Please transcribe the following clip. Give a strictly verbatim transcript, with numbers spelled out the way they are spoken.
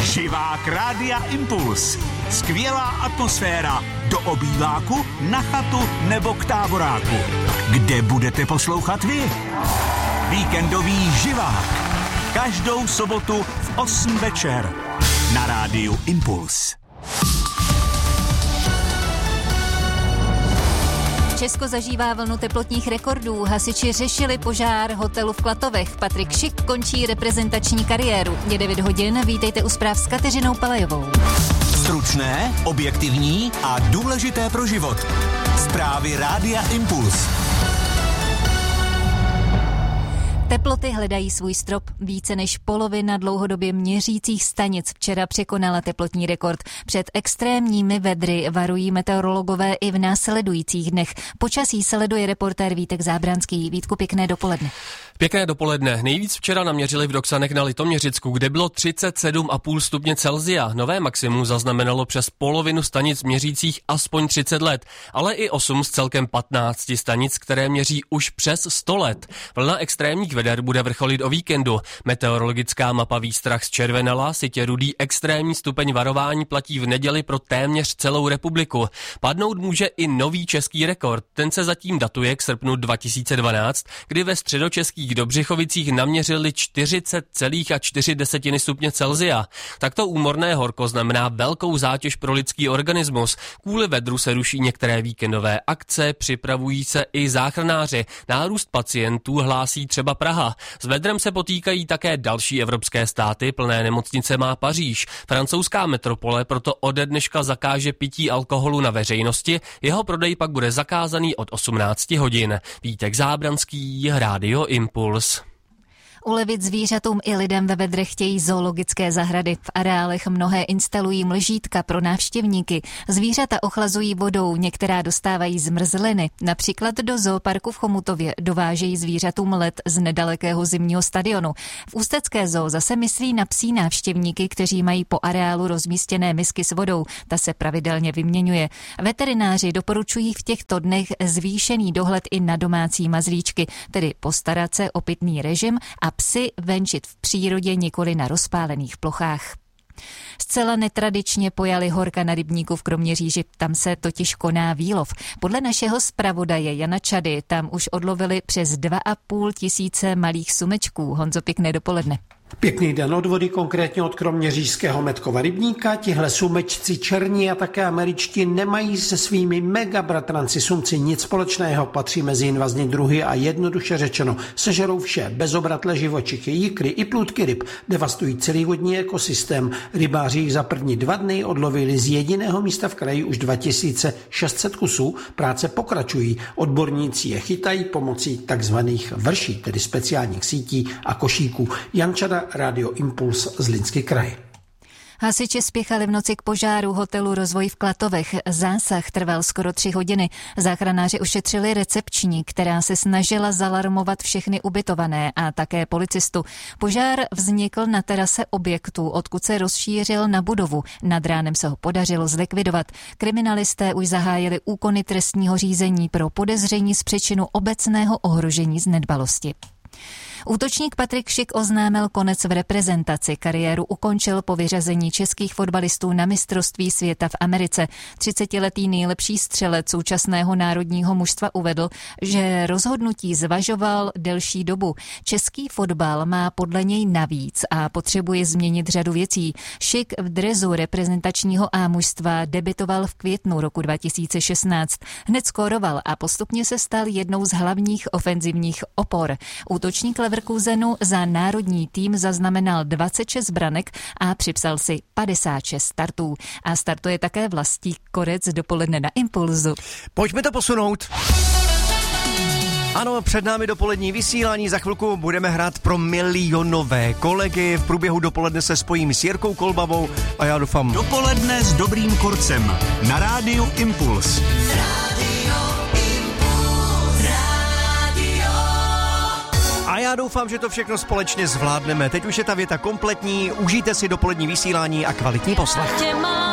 Živák Rádia Impuls. Skvělá atmosféra do obýváku, na chatu nebo k táboráku. Kde budete poslouchat vy? Víkendový živák. Každou sobotu v osm večer na Rádiu Impuls. Česko zažívá vlnu teplotních rekordů. Hasiči řešili požár hotelu v Klatovech. Patrik Šik končí reprezentační kariéru. Je devět hodin, vítejte u zpráv s Kateřinou Palajovou. Stručné, objektivní a důležité pro život. Zprávy Rádia Impuls. Teploty hledají svůj strop. Více než polovina dlouhodobě měřících stanic včera překonala teplotní rekord. Před extrémními vedry varují meteorologové i v následujících dnech. Počasí sleduje reportér Vítek Zábranský. Vítku, pěkné dopoledne. Pěkné dopoledne. Nejvíc včera naměřili v Doksanech na Litoměřicku, kde bylo třicet sedm celá pět stupně Celsia. Nové maximum zaznamenalo přes polovinu stanic měřících aspoň třicet let, ale i osm z celkem patnácti stanic, které měří už přes sto let. Vlna extrémních veder bude vrcholit o víkendu. Meteorologická mapa výstrach zčervenala, sitě rudý extrémní stupeň varování platí v neděli pro téměř celou republiku. Padnout může i nový český rekord. Ten se zatím datuje k srpnu dva tisíce dvanáct, kdy ve středočeských Dobřichovicích naměřili čtyřicet celá čtyři stupně Celsia. Takto úmorné horko znamená velkou zátěž pro lidský organismus. Kvůli vedru se ruší některé víkendové akce, připravují se i záchranáři. Nárůst pacientů hlásí třeba Praha. S vedrem se potýkají také další evropské státy, plné nemocnice má Paříž. Francouzská metropole proto ode dneška zakáže pití alkoholu na veřejnosti, jeho prodej pak bude zakázaný od osmnácti hodin. Vítek Zábranský, Rádio Impuls. Ulevit zvířatům i lidem ve vedrech chtějí zoologické zahrady. V areálech mnohé instalují mlžítka pro návštěvníky. Zvířata ochlazují vodou, některá dostávají zmrzliny. Například do zooparku v Chomutově dovážejí zvířatům led z nedalekého zimního stadionu. V ústecké zoo zase myslí na psí návštěvníky, kteří mají po areálu rozmístěné misky s vodou. Ta se pravidelně vyměňuje. Veterináři doporučují v těchto dnech zvýšený dohled i na domácí mazlíčky, tedy postarat se o pitný režim a psy venčit v přírodě, nikoli na rozpálených plochách. Zcela netradičně pojali horka na rybníku v Kroměříži, tam se totiž koná výlov. Podle našeho zpravodaje Jana Čady tam už odlovili přes dva a půl tisíce malých sumečků. Honzo, pěkné dopoledne. Pěkný den od vody, konkrétně od kroměřížského Metkova rybníka. Tihle sumečci černí a také američtí nemají se svými megabratranci sumci nic společného, patří mezi invazní druhy a jednoduše řečeno sežerou vše, bezobratlé živočichy, jikry i plůdky ryb, devastují celý vodní ekosystém. Rybáři jich za první dva dny odlovili z jediného místa v kraji už dva tisíce šest set kusů, práce pokračují. Odborníci je chytají pomocí takzvaných vrší, tedy speciálních sítí a košíků. Jan Čada, Rádio Impuls, Zlínský kraj. Hasiči spěchali v noci k požáru hotelu Rozvoj v Klatovech. Zásah trval skoro tři hodiny. Záchranáři ušetřili recepční, která se snažila zalarmovat všechny ubytované a také policistu. Požár vznikl na terase objektu, odkud se rozšířil na budovu. Nad ránem se ho podařilo zlikvidovat. Kriminalisté už zahájili úkony trestního řízení pro podezření z přečinu obecného ohrožení z nedbalosti. Útočník Patrik Šik oznámil konec v reprezentaci. Kariéru ukončil po vyřazení českých fotbalistů na mistrovství světa v Americe. třicetiletý nejlepší střelec současného národního mužstva uvedl, že rozhodnutí zvažoval delší dobu. Český fotbal má podle něj navíc a potřebuje změnit řadu věcí. Šik v dresu reprezentačního A mužstva debitoval v květnu roku dva tisíce šestnáct. Hned skóroval a postupně se stal jednou z hlavních ofenzivních opor. Útočník Leverkusenu za národní tým zaznamenal dvacet šest branek a připsal si padesát šest startů. A startuje také Vlastík Korec dopoledne na Impulzu. Pojďme to posunout. Ano, před námi dopolední vysílání, za chvilku budeme hrát pro milionové kolegy. V průběhu dopoledne se spojím s Jirkou Kolbavou a já doufám... Dopoledne s dobrým korcem na Rádiu Impuls. A já doufám, že to všechno společně zvládneme. Teď už je ta věta kompletní, užijte si dopolední vysílání a kvalitní poslech.